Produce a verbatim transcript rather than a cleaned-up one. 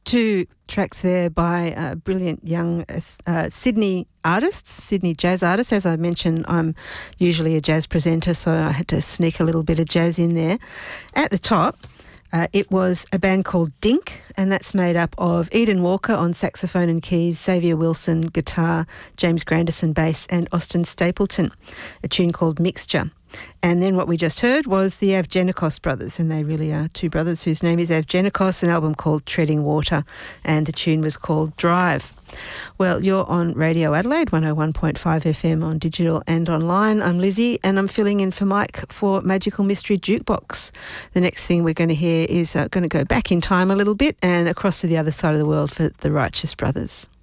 two tracks there by uh, brilliant young uh, Sydney artists, Sydney jazz artists. As I mentioned, I'm usually a jazz presenter, so I had to sneak a little bit of jazz in there. At the top, uh, it was a band called Dink, and that's made up of Eden Walker on saxophone and keys, Xavier Wilson guitar, James Grandison bass, and Austin Stapleton, a tune called Mixture. And then what we just heard was the Avgenikos brothers, and they really are two brothers whose name is Avgenikos, an album called Treading Water, and the tune was called Drive. Well, you're on Radio Adelaide, one oh one point five F M on digital and online. I'm Lizzie, and I'm filling in for Mike for Magical Mystery Jukebox. The next thing we're going to hear is uh, going to go back in time a little bit and across to the other side of the world for the Righteous Brothers.